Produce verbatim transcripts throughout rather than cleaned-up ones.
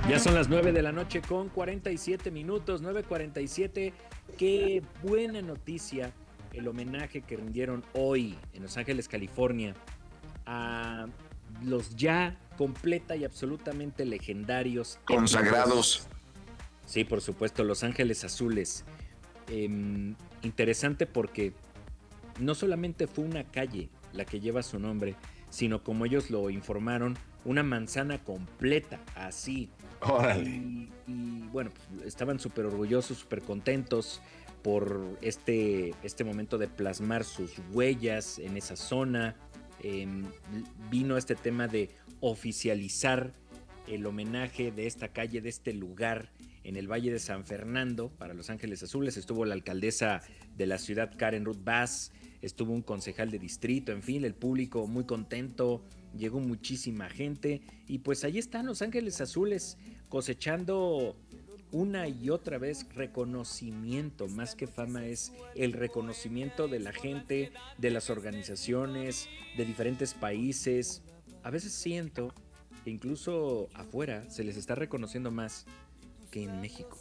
Ya son las nueve de la noche con cuarenta y siete minutos, nueve cuarenta y siete. Qué buena noticia el homenaje que rindieron hoy en Los Ángeles, California, a los ya completa y absolutamente legendarios, épicos. Consagrados. Sí, por supuesto, Los Ángeles Azules. Eh, Interesante porque no solamente fue una calle la que lleva su nombre, sino como ellos lo informaron, una manzana completa, así. Órale. Y, y, bueno, pues, estaban súper orgullosos, súper contentos por este, este momento de plasmar sus huellas en esa zona. Eh, Vino este tema de oficializar el homenaje de esta calle, de este lugar en el Valle de San Fernando para Los Ángeles Azules. Estuvo la alcaldesa de la ciudad, Karen Ruth Bass, estuvo un concejal de distrito, en fin, el público muy contento, llegó muchísima gente y pues ahí están Los Ángeles Azules cosechando una y otra vez reconocimiento, más que fama es el reconocimiento de la gente, de las organizaciones, de diferentes países. A veces siento que incluso afuera se les está reconociendo más que en México.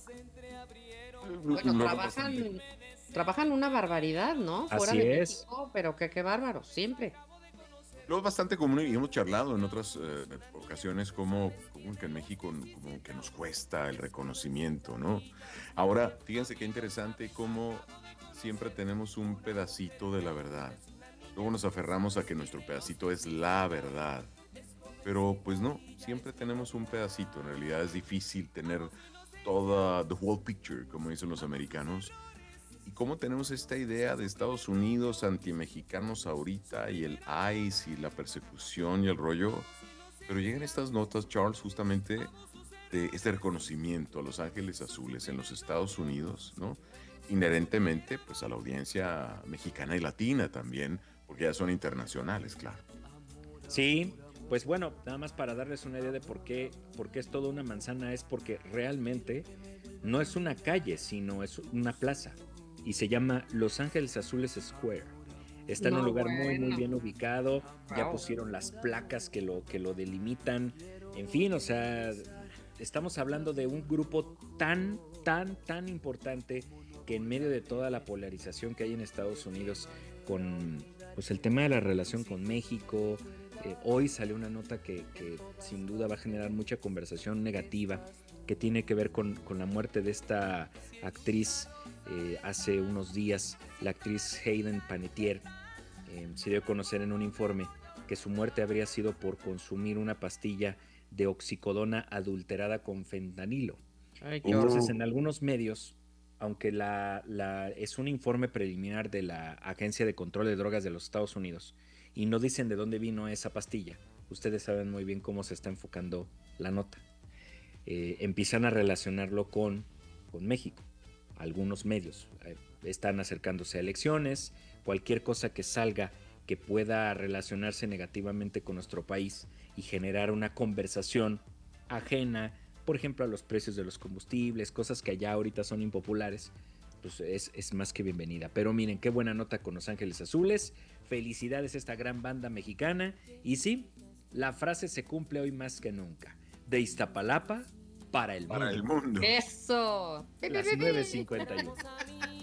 Bueno, Lo bastante. trabajan, trabajan una barbaridad, ¿no? Fuera Así de es. México, pero que qué bárbaro, siempre. Lo es bastante común y hemos charlado en otras eh, ocasiones como, como que en México como que nos cuesta el reconocimiento, ¿no? Ahora, fíjense qué interesante cómo siempre tenemos un pedacito de la verdad. Luego nos aferramos a que nuestro pedacito es la verdad. Pero pues no, siempre tenemos un pedacito. En realidad es difícil tener toda the whole picture, como dicen los americanos. Y cómo tenemos esta idea de Estados Unidos anti-mexicanos ahorita y el ICE y la persecución y el rollo. Pero llegan estas notas, Charles, justamente de este reconocimiento a Los Ángeles Azules en los Estados Unidos, ¿no? Inherentemente, pues a la audiencia mexicana y latina también, porque ya son internacionales, claro. Sí, pues bueno, nada más para darles una idea de por qué, por qué es toda una manzana, es porque realmente no es una calle, sino es una plaza. Y se llama Los Ángeles Azules Square. Está en un No, lugar muy, muy bueno. bien ubicado. Ya Wow. pusieron las placas que lo, que lo delimitan. En fin, o sea, estamos hablando de un grupo tan, tan, tan importante que en medio de toda la polarización que hay en Estados Unidos con pues, el tema de la relación con México, eh, hoy salió una nota que, que, sin duda va a generar mucha conversación negativa, que tiene que ver con, con la muerte de esta actriz eh, hace unos días, la actriz Hayden Panettiere. Eh, se dio a conocer en un informe que su muerte habría sido por consumir una pastilla de oxicodona adulterada con fentanilo. Ay, Y qué entonces horror. en algunos medios, aunque la, la, es un informe preliminar de la Agencia de Control de Drogas de los Estados Unidos y no dicen de dónde vino esa pastilla, ustedes saben muy bien cómo se está enfocando la nota. Eh, empiezan a relacionarlo con, con México. Algunos medios eh, están acercándose a elecciones, cualquier cosa que salga que pueda relacionarse negativamente con nuestro país y generar una conversación ajena, por ejemplo, a los precios de los combustibles, cosas que allá ahorita son impopulares, pues es, es más que bienvenida. Pero miren, qué buena nota con Los Ángeles Azules. Felicidades a esta gran banda mexicana. Y sí, la frase se cumple hoy más que nunca. De Iztapalapa para el Para mundo. el mundo. Eso. Pi, pi, Las pi, pi. nueve cincuenta y uno.